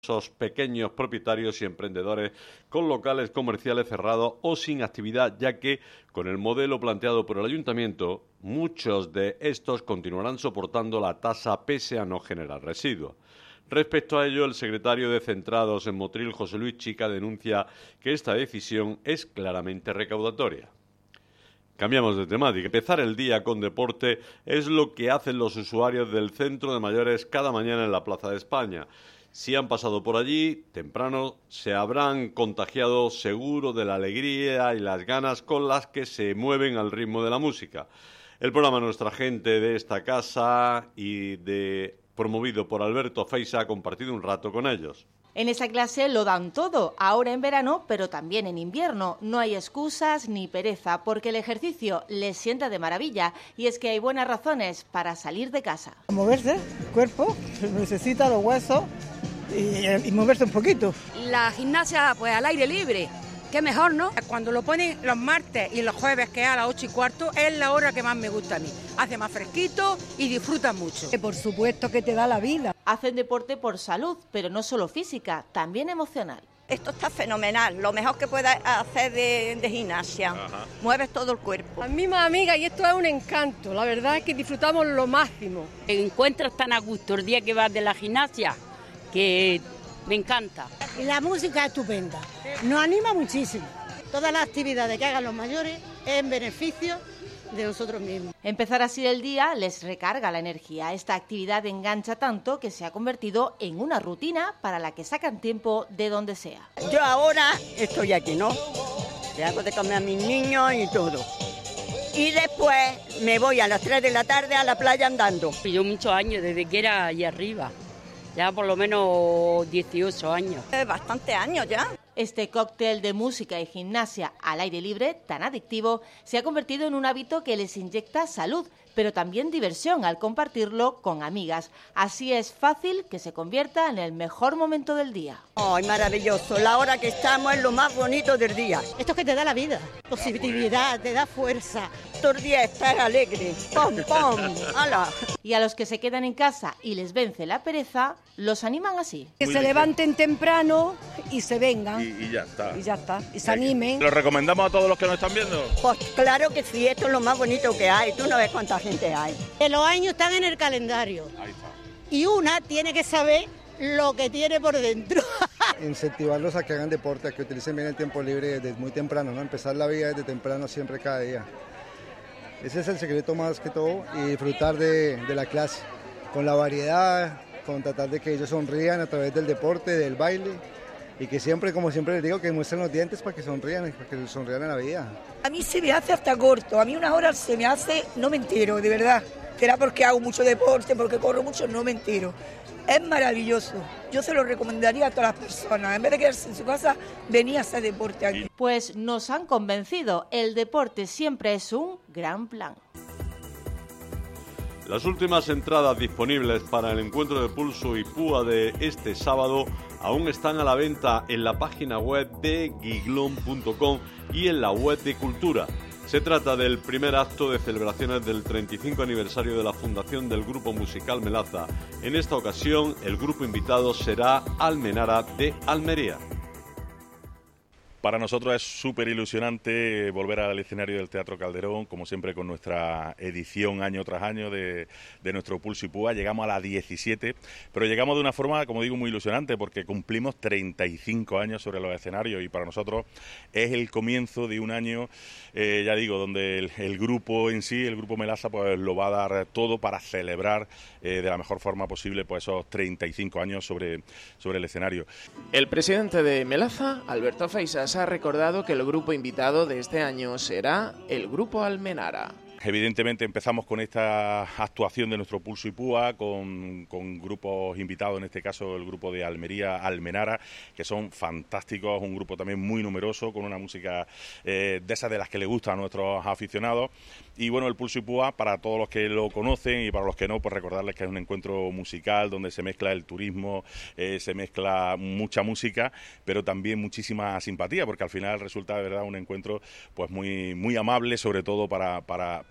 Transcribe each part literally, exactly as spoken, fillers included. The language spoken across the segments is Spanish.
esos pequeños propietarios y emprendedores con locales comerciales cerrados o sin actividad, ya que con el modelo planteado por el ayuntamiento, muchos de estos continuarán soportando la tasa pese a no generar residuos. Respecto a ello, el secretario de Centrados en Motril, José Luis Chica, denuncia que esta decisión es claramente recaudatoria. Cambiamos de temática. Empezar el día con deporte es lo que hacen los usuarios del Centro de Mayores cada mañana en la Plaza de España. Si han pasado por allí temprano, se habrán contagiado seguro de la alegría y las ganas con las que se mueven al ritmo de la música. El programa Nuestra Gente de esta casa y de promovido por Alberto Feixa ha compartido un rato con ellos. En esa clase lo dan todo, ahora en verano, pero también en invierno. No hay excusas ni pereza, porque el ejercicio les sienta de maravilla y es que hay buenas razones para salir de casa. Moverse, el cuerpo, necesita los huesos y, y moverse un poquito. La gimnasia, pues al aire libre. Qué mejor, ¿no? Cuando lo ponen los martes y los jueves, que es a las ocho y cuarto, es la hora que más me gusta a mí. Hace más fresquito y disfrutan mucho. Que por supuesto que te da la vida. Hacen deporte por salud, pero no solo física, también emocional. Esto está fenomenal, lo mejor que puedes hacer de, de gimnasia. Ajá. Mueves todo el cuerpo. A mí, más amiga, y esto es un encanto. La verdad es que disfrutamos lo máximo. Te encuentras tan a gusto el día que vas de la gimnasia que me encanta. Y la música es estupenda, nos anima muchísimo. Todas las actividades que hagan los mayores es en beneficio de nosotros mismos. Empezar así el día les recarga la energía. Esta actividad engancha tanto que se ha convertido en una rutina para la que sacan tiempo de donde sea. Yo ahora estoy aquí, ¿no? Le hago de comer a mis niños y todo. Y después me voy a las tres de la tarde a la playa andando. Yo muchos años, desde que era allá arriba. Ya por lo menos dieciocho años. Eh, bastante años ya. Este cóctel de música y gimnasia al aire libre, tan adictivo, se ha convertido en un hábito que les inyecta salud, pero también diversión al compartirlo con amigas. Así es fácil que se convierta en el mejor momento del día. ¡Ay, maravilloso! La hora que estamos es lo más bonito del día. Esto es que te da la vida, positividad, te da fuerza. Todo el día estar alegre. ¡Pum, pum! ¡Hala! Y a los que se quedan en casa y les vence la pereza, los animan así. Que se levanten temprano y se vengan. Y, y ya está. Y ya está, y se animen. ¿Lo recomendamos a todos los que nos están viendo? Pues claro que sí, esto es lo más bonito que hay. Tú no ves cuánta gente hay. Que los años están en el calendario. Ahí está. Y una tiene que saber lo que tiene por dentro. Incentivarlos a que hagan deporte, a que utilicen bien el tiempo libre desde muy temprano, ¿no? Empezar la vida desde temprano siempre, cada día. Ese es el secreto más que todo, y disfrutar de, de la clase, con la variedad, con tratar de que ellos sonrían a través del deporte, del baile, y que siempre, como siempre les digo, que muestren los dientes para que sonrían, para que sonrían en la vida. A mí se me hace hasta corto, a mí unas horas se me hace, no me entero, de verdad. Será porque hago mucho deporte, porque corro mucho, no me entero. Es maravilloso. Yo se lo recomendaría a todas las personas. En vez de quedarse en su casa, venía a hacer deporte aquí. Pues nos han convencido. El deporte siempre es un gran plan. Las últimas entradas disponibles para el encuentro de Pulso y Púa de este sábado aún están a la venta en la página web de giglón punto com y en la web de Cultura. Se trata del primer acto de celebraciones del treinta y cinco aniversario de la fundación del grupo musical Melaza. En esta ocasión, el grupo invitado será Almenara de Almería. Para nosotros es súper ilusionante volver al escenario del Teatro Calderón, como siempre con nuestra edición año tras año de, de nuestro Pulso y Púa. Llegamos a la diecisiete, pero llegamos de una forma, como digo, muy ilusionante, porque cumplimos treinta y cinco años sobre los escenarios y para nosotros es el comienzo de un año, eh, ya digo, donde el, el grupo en sí, el grupo Melaza, pues lo va a dar todo para celebrar eh, de la mejor forma posible pues esos treinta y cinco años sobre, sobre el escenario. El presidente de Melaza, Alberto Feixa, ha recordado que el grupo invitado de este año será el grupo Almenara. Evidentemente empezamos con esta actuación de nuestro Pulso y Púa, con, con grupos invitados, en este caso el grupo de Almería, Almenara, que son fantásticos, un grupo también muy numeroso, con una música eh, de esas de las que le gusta a nuestros aficionados. Y bueno, el Pulso y Púa, para todos los que lo conocen y para los que no, pues recordarles que es un encuentro musical donde se mezcla el turismo, eh, se mezcla mucha música, pero también muchísima simpatía, porque al final resulta de verdad un encuentro pues muy, muy amable, sobre todo para, para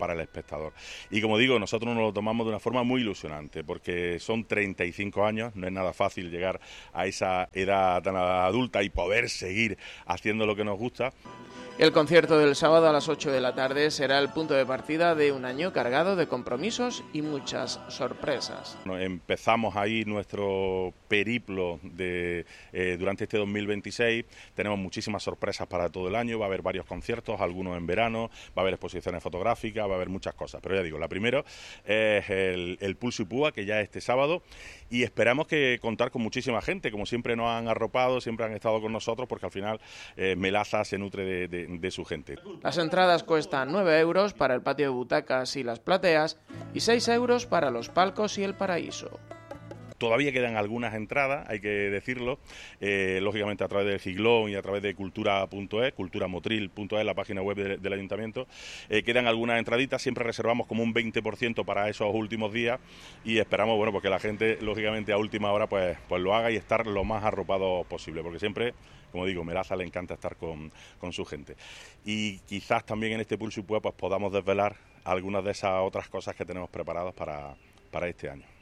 para el espectador. Y como digo, nosotros nos lo tomamos de una forma muy ilusionante, porque son treinta y cinco años, no es nada fácil llegar a esa edad tan adulta y poder seguir haciendo lo que nos gusta. El concierto del sábado a las ocho de la tarde será el punto de partida de un año cargado de compromisos y muchas sorpresas. Empezamos ahí nuestro periplo de, eh, durante este dos mil veintiséis, tenemos muchísimas sorpresas para todo el año, va a haber varios conciertos, algunos en verano, va a haber exposiciones fotográficas, va a haber muchas cosas, pero ya digo, la primera es el, el Pulso y Púa, que ya es este sábado, y esperamos que contar con muchísima gente, como siempre nos han arropado, siempre han estado con nosotros, porque al final eh, Melaza se nutre de, de, de su gente. Las entradas cuestan nueve euros para el patio de butacas y las plateas y seis euros para los palcos y el paraíso. Todavía quedan algunas entradas, hay que decirlo, eh, lógicamente a través del Giglón y a través de cultura punto es, culturamotril punto es, la página web de, del Ayuntamiento. Eh, quedan algunas entraditas, siempre reservamos como un veinte por ciento para esos últimos días y esperamos, bueno, pues que la gente, lógicamente a última hora, pues, pues lo haga y estar lo más arropado posible, porque siempre, como digo, Melaza le encanta estar con, con su gente. Y quizás también en este Pulso y Púa pues podamos desvelar algunas de esas otras cosas que tenemos preparadas para, para este año.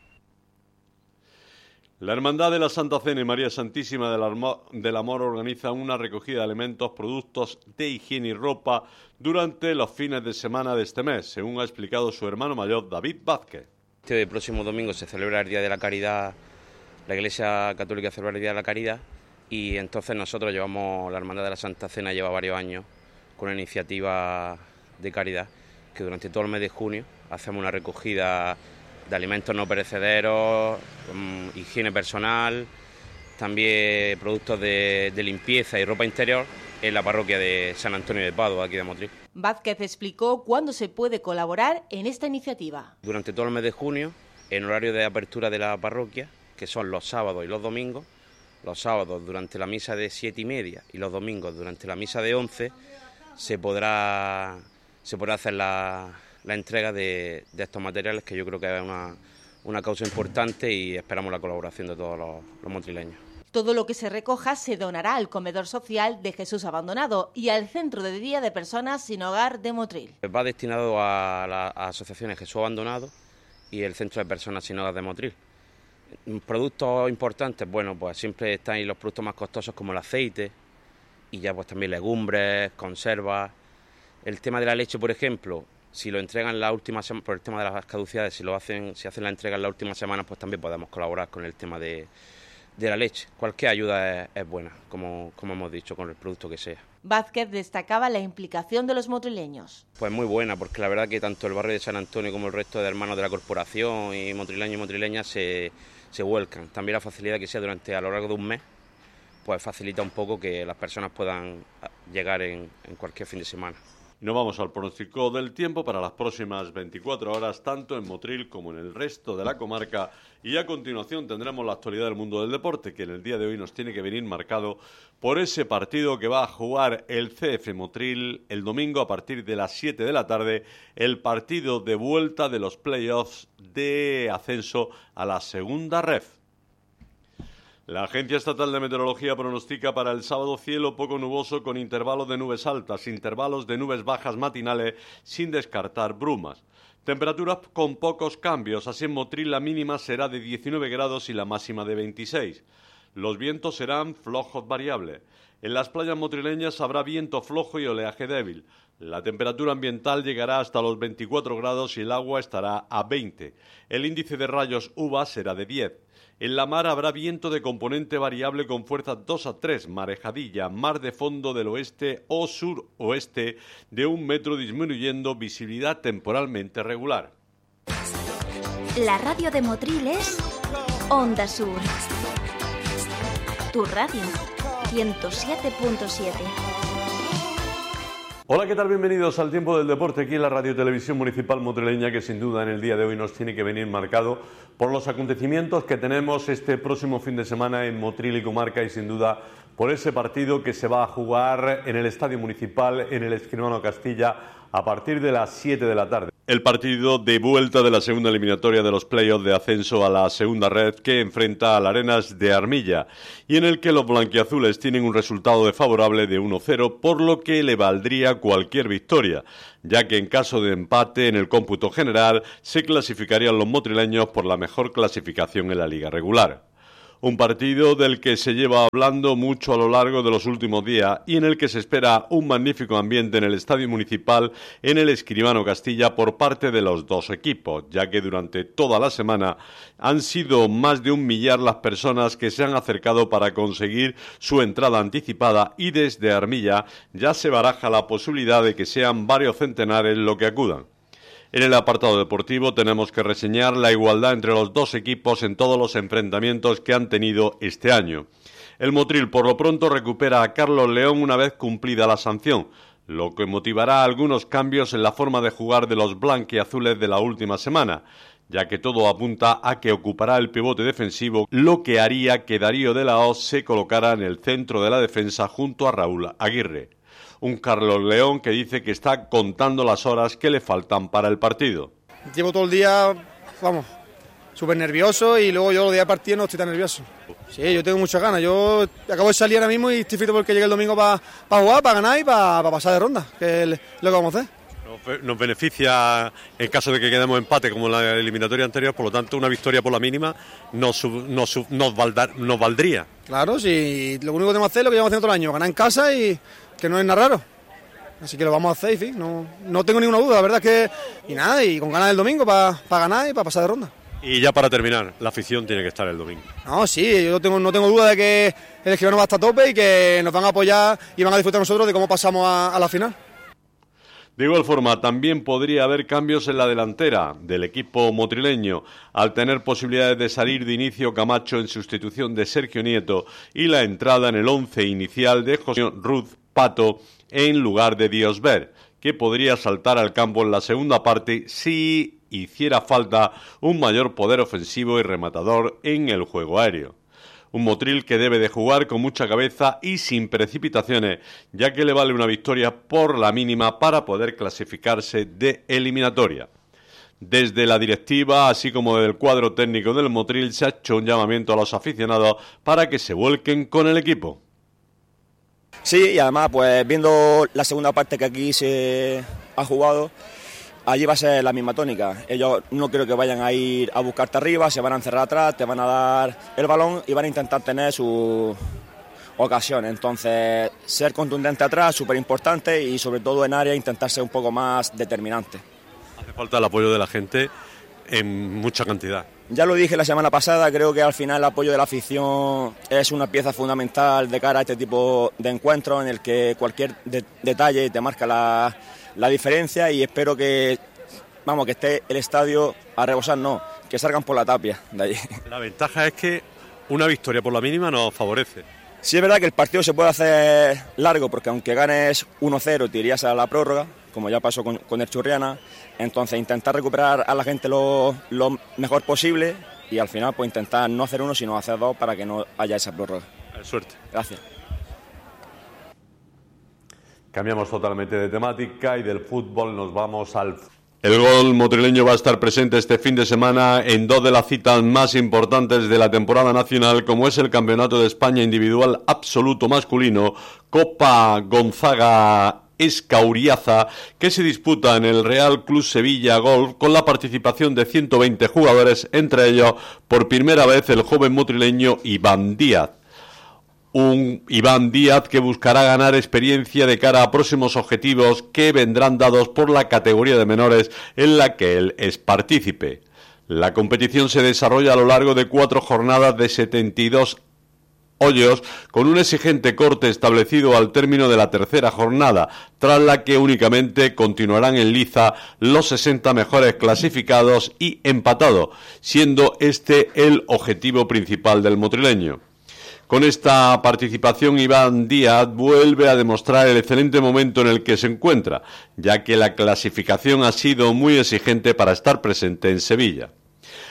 La Hermandad de la Santa Cena y María Santísima del, Armo- del Amor organiza una recogida de alimentos, productos de higiene y ropa durante los fines de semana de este mes, según ha explicado su hermano mayor David Vázquez. Este próximo domingo se celebra el Día de la Caridad, la Iglesia Católica celebra el Día de la Caridad y entonces nosotros llevamos, la Hermandad de la Santa Cena lleva varios años con una iniciativa de caridad que durante todo el mes de junio hacemos una recogida de alimentos no perecederos, um, higiene personal, también productos de, de limpieza y ropa interior en la parroquia de San Antonio de Padua, aquí de Motril. Vázquez explicó cuándo se puede colaborar en esta iniciativa. Durante todo el mes de junio, en horario de apertura de la parroquia, que son los sábados y los domingos, los sábados durante la misa de siete y media y los domingos durante la misa de once, se podrá, se podrá hacer la... la entrega de, de estos materiales, que yo creo que es una, una causa importante y esperamos la colaboración de todos los, los motrileños. Todo lo que se recoja se donará al comedor social de Jesús Abandonado y al Centro de Día de Personas Sin Hogar de Motril. Va destinado a las asociaciones Jesús Abandonado y el Centro de Personas Sin Hogar de Motril. Productos importantes, bueno, pues siempre están ahí los productos más costosos como el aceite y ya pues también legumbres, conservas. El tema de la leche, por ejemplo, si lo entregan la última semana, por el tema de las caducidades, si lo hacen, si hacen la entrega en la última semana, pues también podemos colaborar con el tema de, de la leche. Cualquier ayuda es, es buena, como, como hemos dicho, con el producto que sea. Vázquez destacaba la implicación de los motrileños. Pues muy buena, porque la verdad que tanto el barrio de San Antonio como el resto de hermanos de la corporación y motrileños y motrileñas se, se vuelcan. También la facilidad que sea durante a lo largo de un mes, pues facilita un poco que las personas puedan llegar en, en cualquier fin de semana. Nos vamos al pronóstico del tiempo para las próximas veinticuatro horas, tanto en Motril como en el resto de la comarca. Y a continuación tendremos la actualidad del mundo del deporte, que en el día de hoy nos tiene que venir marcado por ese partido que va a jugar el C F Motril el domingo a partir de las siete de la tarde, el partido de vuelta de los playoffs de ascenso a la segunda ref. La Agencia Estatal de Meteorología pronostica para el sábado cielo poco nuboso con intervalos de nubes altas, intervalos de nubes bajas matinales sin descartar brumas. Temperaturas con pocos cambios, así en Motril la mínima será de diecinueve grados y la máxima de veintiséis. Los vientos serán flojos variables. En las playas motrileñas habrá viento flojo y oleaje débil. La temperatura ambiental llegará hasta los veinticuatro grados y el agua estará a veinte. El índice de rayos U V A será de diez. En la mar habrá viento de componente variable con fuerza dos a tres, marejadilla, mar de fondo del oeste o suroeste de un metro disminuyendo, visibilidad temporalmente regular. La radio de Motril es Onda Sur. Tu radio, ciento siete punto siete. Hola, ¿qué tal? Bienvenidos al Tiempo del Deporte aquí en la Radio Televisión Municipal Motrileña, que sin duda en el día de hoy nos tiene que venir marcado por los acontecimientos que tenemos este próximo fin de semana en Motril y comarca y sin duda por ese partido que se va a jugar en el Estadio Municipal en el Escribano Castilla a partir de las siete de la tarde. El partido de vuelta de la segunda eliminatoria de los playoffs de ascenso a la segunda red que enfrenta al Arenas de Armilla y en el que los blanquiazules tienen un resultado desfavorable de uno cero, por lo que le valdría cualquier victoria, ya que en caso de empate en el cómputo general se clasificarían los motrileños por la mejor clasificación en la liga regular. Un partido del que se lleva hablando mucho a lo largo de los últimos días y en el que se espera un magnífico ambiente en el Estadio Municipal en el Escribano Castilla por parte de los dos equipos, ya que durante toda la semana han sido más de un millar las personas que se han acercado para conseguir su entrada anticipada y desde Armilla ya se baraja la posibilidad de que sean varios centenares los que acudan. En el apartado deportivo tenemos que reseñar la igualdad entre los dos equipos en todos los enfrentamientos que han tenido este año. El Motril por lo pronto recupera a Carlos León una vez cumplida la sanción, lo que motivará algunos cambios en la forma de jugar de los blanquiazules de la última semana, ya que todo apunta a que ocupará el pivote defensivo, lo que haría que Darío de la Hoz se colocara en el centro de la defensa junto a Raúl Aguirre. Un Carlos León que dice que está contando las horas que le faltan para el partido. Llevo todo el día, vamos, súper nervioso y luego yo los días de partido no estoy tan nervioso. Sí, yo tengo muchas ganas. Yo acabo de salir ahora mismo y estoy frito porque llegue el domingo para pa jugar, para ganar y para pa pasar de ronda, que es lo que vamos a hacer. Nos beneficia en caso de que quedemos empate como en la eliminatoria anterior, por lo tanto una victoria por la mínima nos, nos, nos, valdar, nos valdría. Claro, sí, lo único que tenemos que hacer es lo que llevamos haciendo todo el año, ganar en casa y que no es nada raro. Así que lo vamos a hacer, en fin, no, no tengo ninguna duda, la verdad es que... Y nada, y con ganas del domingo para pa ganar y para pasar de ronda. Y ya para terminar, la afición tiene que estar el domingo. No, sí, yo tengo, no tengo duda de que el Escribano va a estar a tope y que nos van a apoyar y van a disfrutar nosotros de cómo pasamos a, a la final. De igual forma, también podría haber cambios en la delantera del equipo motrileño, al tener posibilidades de salir de inicio Camacho en sustitución de Sergio Nieto y la entrada en el once inicial de José Ruth Pato en lugar de Diosber, que podría saltar al campo en la segunda parte si hiciera falta un mayor poder ofensivo y rematador en el juego aéreo. Un Motril que debe de jugar con mucha cabeza y sin precipitaciones, ya que le vale una victoria por la mínima para poder clasificarse de eliminatoria. Desde la directiva, así como del cuadro técnico del Motril, se ha hecho un llamamiento a los aficionados para que se vuelquen con el equipo. Sí, y además, pues viendo la segunda parte que aquí se ha jugado, allí va a ser la misma tónica. Ellos no creo que vayan a ir a buscarte arriba, se van a encerrar atrás, te van a dar el balón y van a intentar tener su ocasión. Entonces, ser contundente atrás, súper importante y sobre todo en área intentar ser un poco más determinante. Hace falta el apoyo de la gente en mucha cantidad. Ya lo dije la semana pasada, creo que al final el apoyo de la afición es una pieza fundamental de cara a este tipo de encuentros en el que cualquier de- detalle te marca la, la diferencia y espero que, vamos, que esté el estadio a rebosar, no, que salgan por la tapia de allí. La ventaja es que una victoria por la mínima nos favorece. Sí es verdad que el partido se puede hacer largo porque aunque ganes uno cero te irías a la prórroga, como ya pasó con, con el Churriana, entonces intentar recuperar a la gente lo, lo mejor posible y al final pues intentar no hacer uno sino hacer dos para que no haya esa prórroga. Suerte. Gracias. Cambiamos totalmente de temática y del fútbol nos vamos al... El gol motrileño va a estar presente este fin de semana en dos de las citas más importantes de la temporada nacional, como es el Campeonato de España Individual Absoluto Masculino, Copa Gonzaga Escauriaza, que se disputa en el Real Club Sevilla Golf con la participación de ciento veinte jugadores, entre ellos por primera vez el joven motrileño Iván Díaz. Un Iván Díaz que buscará ganar experiencia de cara a próximos objetivos que vendrán dados por la categoría de menores en la que él es partícipe. La competición se desarrolla a lo largo de cuatro jornadas de setenta y dos hoyos, con un exigente corte establecido al término de la tercera jornada, tras la que únicamente continuarán en liza los sesenta mejores clasificados y empatados, siendo este el objetivo principal del motrileño. Con esta participación, Iván Díaz vuelve a demostrar el excelente momento en el que se encuentra, ya que la clasificación ha sido muy exigente para estar presente en Sevilla.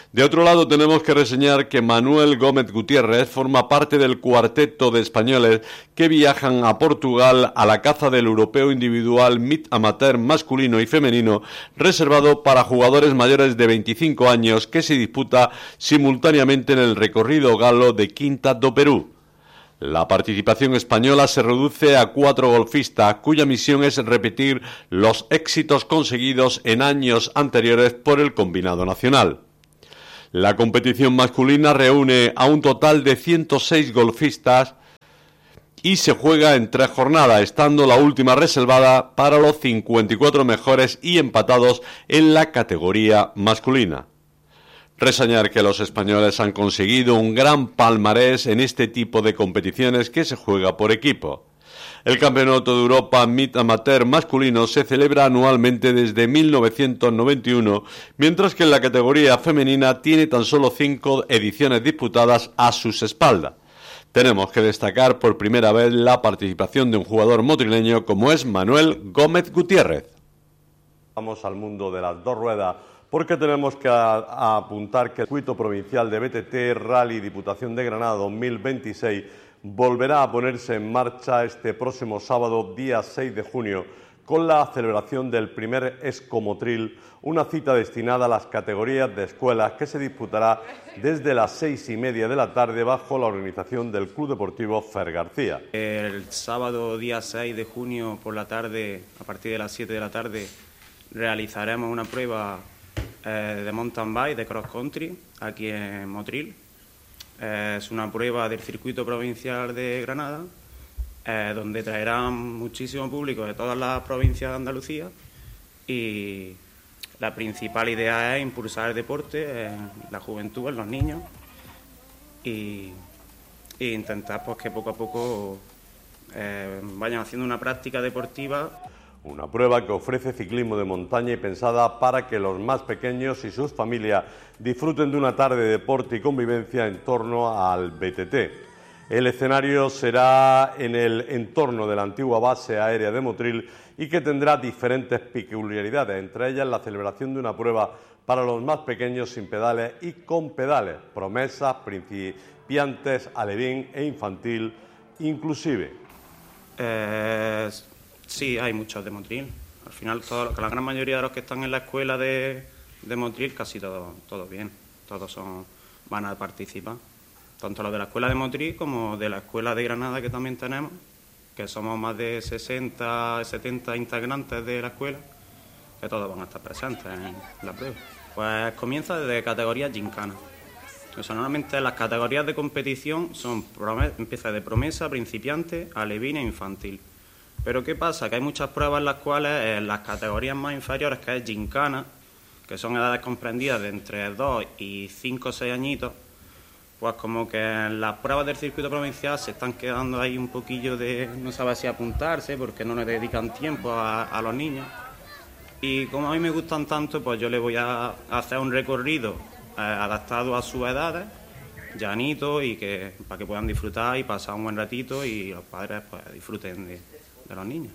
De otro lado, tenemos que reseñar que Manuel Gómez Gutiérrez forma parte del cuarteto de españoles que viajan a Portugal a la caza del europeo individual Meet Amateur masculino y femenino, reservado para jugadores mayores de veinticinco años, que se disputa simultáneamente en el recorrido galo de Quinta do Perú. La participación española se reduce a cuatro golfistas, cuya misión es repetir los éxitos conseguidos en años anteriores por el combinado nacional. La competición masculina reúne a un total de ciento seis golfistas y se juega en tres jornadas, estando la última reservada para los cincuenta y cuatro mejores y empatados en la categoría masculina. Reseñar que los españoles han conseguido un gran palmarés en este tipo de competiciones que se juega por equipo. El Campeonato de Europa Meet Amateur masculino se celebra anualmente desde mil novecientos noventa y uno, mientras que en la categoría femenina tiene tan solo cinco ediciones disputadas a sus espaldas. Tenemos que destacar por primera vez la participación de un jugador motrileño como es Manuel Gómez Gutiérrez. Vamos al mundo de las dos ruedas, porque tenemos que a, a apuntar que el circuito provincial de B T T Rally Diputación de Granada dos mil veintiséis volverá a ponerse en marcha este próximo sábado, día seis de junio, con la celebración del primer Escomotril, una cita destinada a las categorías de escuelas que se disputará desde las seis y media de la tarde bajo la organización del Club Deportivo Fer García. El sábado, día seis de junio, por la tarde, a partir de las siete de la tarde, realizaremos una prueba Eh, de mountain bike, de cross country, aquí en Motril. Eh, es una prueba del circuito provincial de Granada, eh, donde traerán muchísimo público de todas las provincias de Andalucía, y la principal idea es impulsar el deporte en la juventud, en los niños, y, y intentar pues, que poco a poco eh, vayan haciendo una práctica deportiva. Una prueba que ofrece ciclismo de montaña y pensada para que los más pequeños y sus familias disfruten de una tarde de deporte y convivencia en torno al B T T. El escenario será en el entorno de la antigua base aérea de Motril y que tendrá diferentes peculiaridades, entre ellas la celebración de una prueba para los más pequeños sin pedales y con pedales, promesas, principiantes, alevín e infantil inclusive. Eh... Sí, hay muchos de Motril. Al final, todo, la gran mayoría de los que están en la escuela de, de Motril, casi todos todo bien. Todos son, van a participar. Tanto los de la escuela de Motril como de la escuela de Granada, que también tenemos, que somos más de sesenta, setenta integrantes de la escuela, que todos van a estar presentes en la prueba. Pues comienza desde categoría gincana. O sea, normalmente las categorías de competición son empieza de promesa, principiante, alevín e infantil. Pero ¿qué pasa? Que hay muchas pruebas en las cuales en las categorías más inferiores, que es gincana, que son edades comprendidas de entre dos y cinco o seis añitos, pues como que en las pruebas del circuito provincial se están quedando ahí un poquillo de no saber si apuntarse porque no le dedican tiempo a, a los niños. Y como a mí me gustan tanto, pues yo les voy a hacer un recorrido eh, adaptado a sus edades, llanito, y que para que puedan disfrutar y pasar un buen ratito y los padres pues disfruten de... de los niños.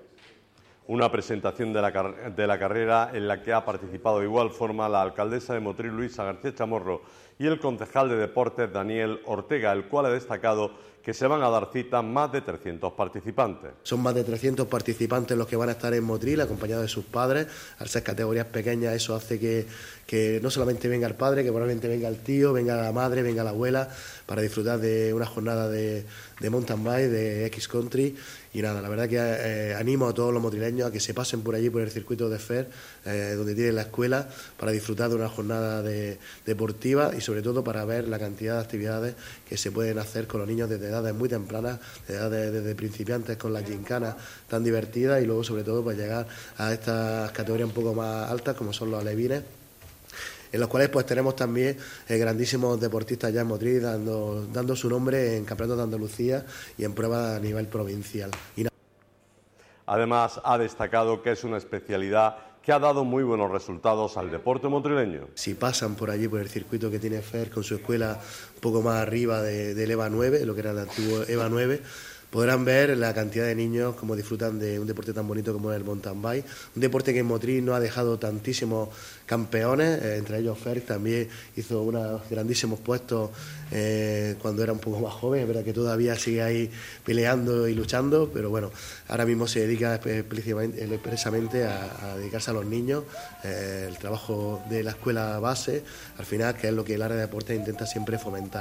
Una presentación de la, de la carrera en la que ha participado de igual forma la alcaldesa de Motril, Luisa García Chamorro, y el concejal de Deportes, Daniel Ortega, el cual ha destacado que se van a dar cita más de trescientos participantes. Son más de trescientos participantes los que van a estar en Motril, acompañados de sus padres. Al ser categorías pequeñas, eso hace que, que no solamente venga el padre, que probablemente venga el tío, venga la madre, venga la abuela, para disfrutar de una jornada de, de mountain bike, de X country. Y nada, la verdad que eh, animo a todos los motrileños a que se pasen por allí, por el circuito de Fer, eh, donde tienen la escuela, para disfrutar de una jornada de, deportiva y sobre todo para ver la cantidad de actividades que se pueden hacer con los niños desde edades muy tempranas, desde edades desde principiantes con las gincanas tan divertidas, y luego sobre todo para llegar a estas categorías un poco más altas como son los alevines, en los cuales pues tenemos también eh, grandísimos deportistas ya en Motril dando, dando su nombre en campeonatos de Andalucía y en pruebas a nivel provincial. Y Además, ha destacado que es una especialidad que ha dado muy buenos resultados al deporte motrileño. Si pasan por allí, por el circuito que tiene Fer con su escuela un poco más arriba de, del EVA nueve, lo que era el antiguo EVA nueve, podrán ver la cantidad de niños como disfrutan de un deporte tan bonito como es el mountain bike, un deporte que en Motril nos ha dejado tantísimos campeones, eh, entre ellos Fer también hizo unos grandísimos puestos eh, cuando era un poco más joven, es verdad que todavía sigue ahí peleando y luchando, pero bueno, ahora mismo se dedica expresamente a, a dedicarse a los niños, eh, el trabajo de la escuela base, al final, que es lo que el área de deportes intenta siempre fomentar.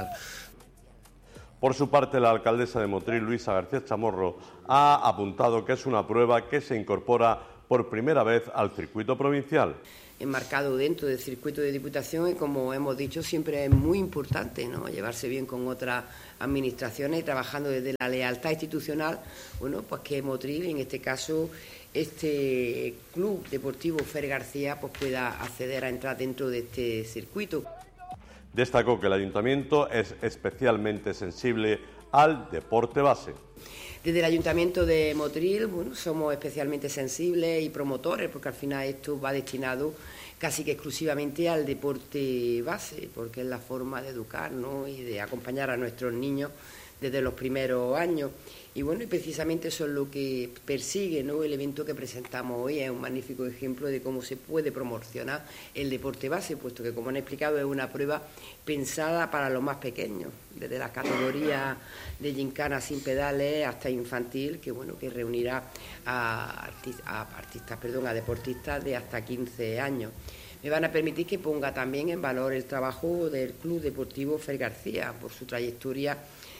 Por su parte, la alcaldesa de Motril, Luisa García Chamorro, ha apuntado que es una prueba que se incorpora por primera vez al circuito provincial. Enmarcado dentro del circuito de Diputación y, como hemos dicho, siempre es muy importante, ¿no?, llevarse bien con otras administraciones y trabajando desde la lealtad institucional, bueno, pues que Motril, en este caso, este Club Deportivo Fer García, pues pueda acceder a entrar dentro de este circuito. Destacó que el Ayuntamiento es especialmente sensible al deporte base. Desde el Ayuntamiento de Motril, bueno, somos especialmente sensibles y promotores, porque al final esto va destinado casi que exclusivamente al deporte base, porque es la forma de educar, ¿no?, y de acompañar a nuestros niños desde los primeros años. Y bueno, y precisamente eso es lo que persigue, ¿no?, el evento que presentamos hoy. Es un magnífico ejemplo de cómo se puede promocionar el deporte base, puesto que, como han explicado, es una prueba pensada para los más pequeños, desde las categorías de gincana sin pedales hasta infantil, que bueno, que reunirá a, artist, a artistas, perdón, a deportistas de hasta quince años. Me van a permitir que ponga también en valor el trabajo del Club Deportivo Fer García por su trayectoria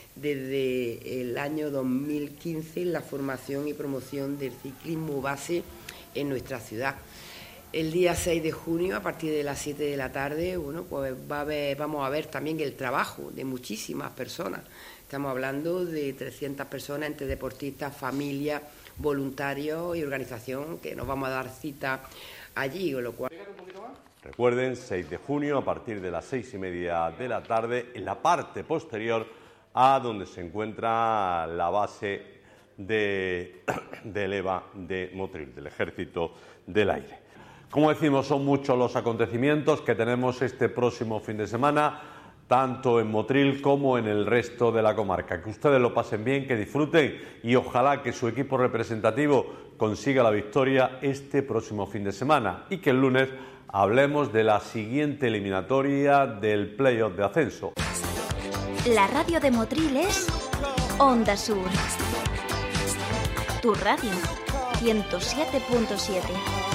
desde el año dos mil quince en la formación y promoción del ciclismo base en nuestra ciudad. El día seis de junio, a partir de las siete de la tarde, bueno, pues va a ver, vamos a ver también el trabajo de muchísimas personas. Estamos hablando de trescientas personas entre deportistas, familias, voluntarios y organización, que nos vamos a dar cita allí, con lo cual... Recuerden, seis de junio, a partir de las seis y media de la tarde, en la parte posterior a donde se encuentra la base de, del EVA de Motril, del Ejército del Aire. Como decimos, son muchos los acontecimientos que tenemos este próximo fin de semana, tanto en Motril como en el resto de la comarca. Que ustedes lo pasen bien, que disfruten y ojalá que su equipo representativo consiga la victoria este próximo fin de semana y que el lunes hablemos de la siguiente eliminatoria del playoff de ascenso. La radio de Motril es Onda Sur. Tu radio, ciento siete punto siete.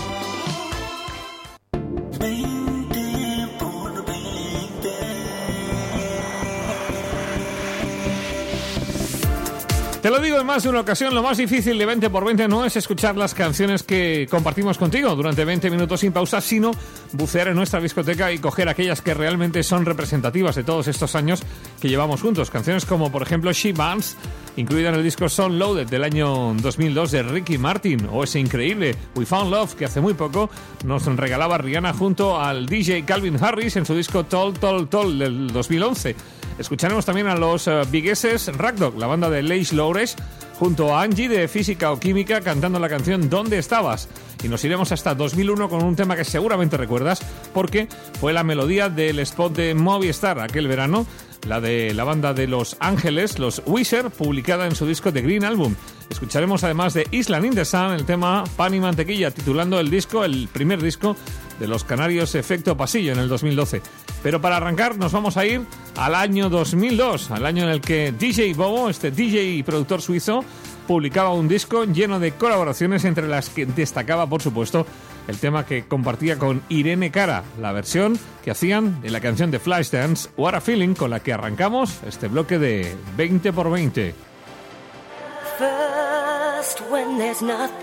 Te lo digo en más de una ocasión, lo más difícil de veinte por veinte no es escuchar las canciones que compartimos contigo durante veinte minutos sin pausa, sino bucear en nuestra discoteca y coger aquellas que realmente son representativas de todos estos años que llevamos juntos. Canciones como, por ejemplo, She Bands, incluida en el disco Sound Loaded del año dos mil dos de Ricky Martin, o ese increíble We Found Love que hace muy poco nos regalaba Rihanna junto al D J Calvin Harris en su disco Tall, Tall, Tall del dos mil once. Escucharemos también a los uh, Bigueses Ragdog, la banda de Leish Lowres, junto a Angie de Física o Química cantando la canción ¿Dónde estabas? Y nos iremos hasta dos mil uno con un tema que seguramente recuerdas porque fue la melodía del spot de Movistar aquel verano, la de la banda de Los Ángeles, los Wizard, publicada en su disco The Green Album. Escucharemos además de Island in the Sun el tema Pan y Mantequilla, titulando el disco, el primer disco de los canarios Efecto Pasillo en el dos mil doce. Pero para arrancar nos vamos a ir al año dos mil dos, al año en el que D J Bobo, este D J y productor suizo, publicaba un disco lleno de colaboraciones, entre las que destacaba, por supuesto, el tema que compartía con Irene Cara, la versión que hacían de la canción de Flashdance, What a Feeling, con la que arrancamos este bloque de veinte por veinte. First, when there's nothing